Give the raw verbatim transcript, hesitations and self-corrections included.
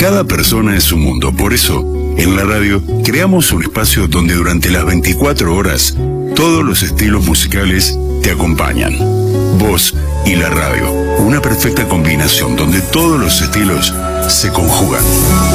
Cada persona es un mundo, por eso, en la radio, creamos un espacio donde durante las veinticuatro horas, todos los estilos musicales te acompañan. Vos y la radio, una perfecta combinación donde todos los estilos se conjugan.